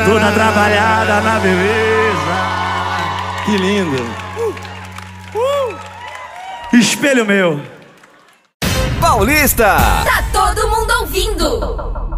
toda trabalhada na beleza. Que lindo. Espelho meu. Paulista. Tá todo mundo ouvindo.